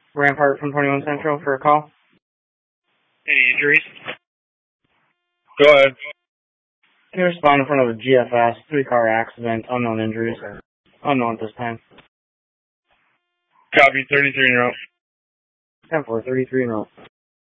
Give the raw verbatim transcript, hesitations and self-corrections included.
Rampart from twenty-one Central for a call. Any injuries? Go ahead. Can you respond in front of a G F S, three-car accident, unknown injuries? Unknown at this time. Copy, thirty-three in route. ten four, thirty-three in route.